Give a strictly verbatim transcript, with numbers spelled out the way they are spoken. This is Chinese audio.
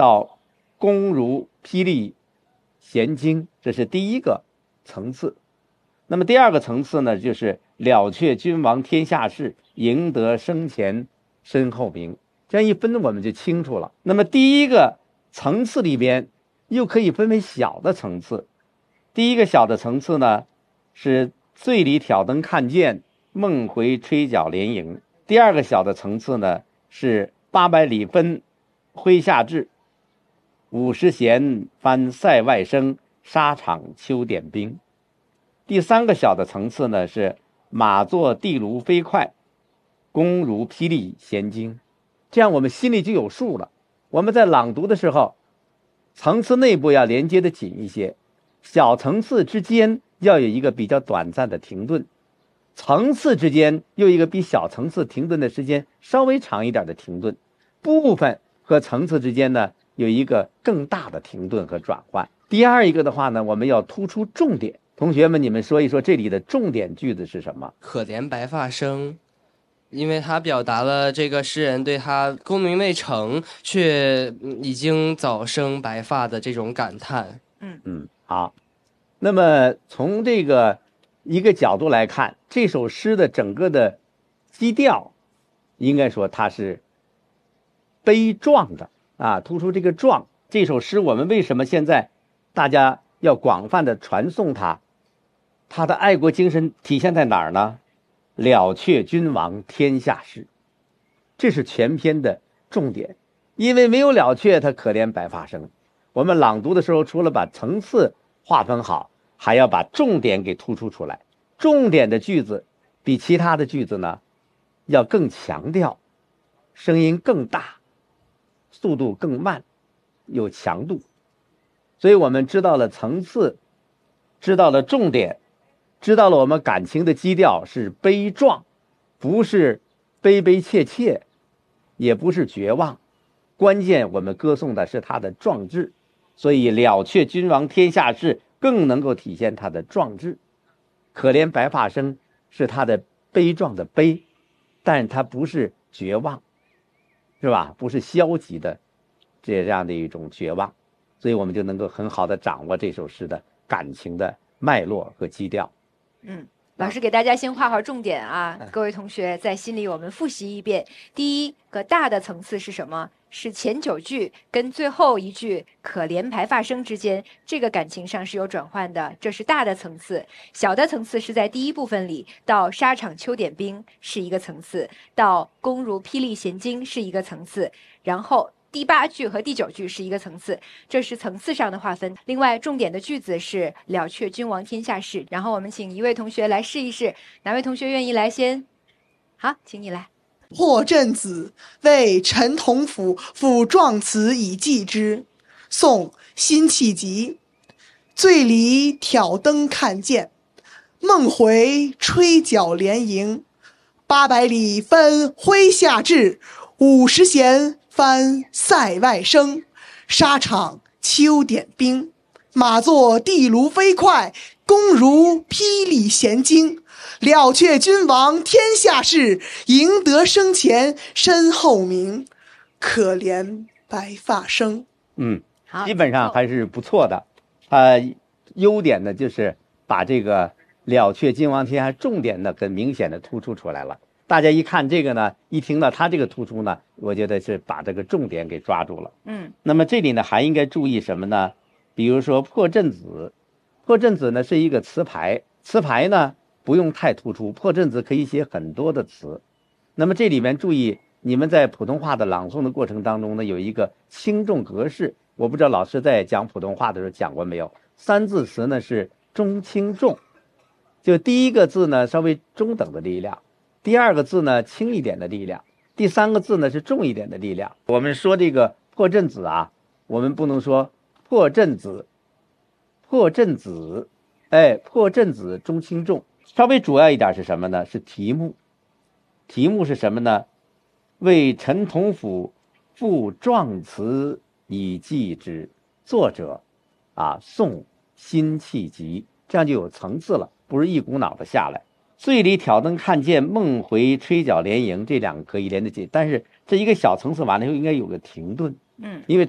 到弓如霹雳弦惊，这是第一个层次。那么第二个层次呢，就是了却君王天下事，赢得生前身后名。这样一分我们就清楚了。那么第一个层次里边又可以分为小的层次。第一个小的层次呢，是醉里挑灯看剑，梦回吹角连营。第二个小的层次呢，是八百里分麾下炙，五十弦翻塞外声，沙场秋点兵。第三个小的层次呢，是马作地卢飞快，弓如霹雳弦惊。这样我们心里就有数了。我们在朗读的时候，层次内部要连接的紧一些，小层次之间要有一个比较短暂的停顿，层次之间又一个比小层次停顿的时间稍微长一点的停顿，部分和层次之间呢有一个更大的停顿和转换。第二一个的话呢，我们要突出重点。同学们，你们说一说这里的重点句子是什么？ 可怜白发生，因为他表达了这个诗人对他功名未成却已经早生白发的这种感叹。 嗯嗯，好。那么从这个一个角度来看，这首诗的整个的基调，应该说它是悲壮的啊，突出这个壮。这首诗我们为什么现在大家要广泛的传颂它？他的爱国精神体现在哪儿呢？了却君王天下事，这是全篇的重点。因为没有了却，他可怜白发生。我们朗读的时候，除了把层次划分好，还要把重点给突出出来。重点的句子比其他的句子呢，要更强调，声音更大，速度更慢，有强度。所以我们知道了层次，知道了重点，知道了我们感情的基调是悲壮，不是悲悲切切，也不是绝望。关键我们歌颂的是他的壮志，所以了却君王天下事更能够体现他的壮志。可怜白发生是他的悲壮的悲，但他不是绝望，是吧？不是消极的这样的一种绝望。所以我们就能够很好的掌握这首诗的感情的脉络和基调。 嗯，老师给大家先画好重点啊，各位同学在心里我们复习一遍。第一个大的层次是什么？是前九句跟最后一句可怜白发生之间，这个感情上是有转换的，这是大的层次。小的层次是在第一部分里，到沙场秋点兵是一个层次，到弓如霹雳弦惊是一个层次，然后第八句和第九句是一个层次，这是层次上的划分。另外重点的句子是了却君王天下事。然后我们请一位同学来试一试，哪位同学愿意来先？好，请你来。 破阵子，为陈同甫赋壮词以寄之。宋辛弃疾。醉里挑灯看剑，梦回吹角连营。八百里分麾下炙，五十弦翻塞外声。沙场秋点兵，马作地卢飞快，弓如霹雳弦惊。了却君王天下事，赢得生前身后名。可怜白发生。 嗯，基本上还是不错的。它优点呢，就是把这个了却君王天下重点的很明显的突出出来了。大家一看这个呢，一听到他这个突出呢，我觉得是把这个重点给抓住了。 嗯， 那么这里呢，还应该注意什么呢？比如说破阵子，破阵子呢是一个词牌，词牌呢不用太突出，破阵子可以写很多的词。那么这里面注意，你们在普通话的朗诵的过程当中呢，有一个轻重格式，我不知道老师在讲普通话的时候讲过没有。三字词呢是中轻重，就第一个字呢稍微中等的力量，第二个字呢轻一点的力量，第三个字呢是重一点的力量。我们说这个破阵子啊，我们不能说破阵子，破阵子，哎，破阵子中轻重。稍微主要一点是什么呢？是题目。题目是什么呢？为陈同甫赋壮词以寄之。作者啊，宋辛弃疾。这样就有层次了，不是一股脑的下来。醉里挑灯看剑，梦回吹角连营，这两个可以连得起，但是这一个小层次完了以后应该有个停顿。 嗯， 因为